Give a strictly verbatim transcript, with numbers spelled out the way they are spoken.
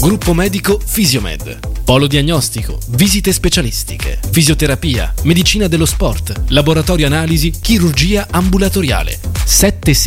Gruppo medico Fisiomed. Polo diagnostico, visite specialistiche, fisioterapia, medicina dello sport, laboratorio analisi, chirurgia ambulatoriale. Sette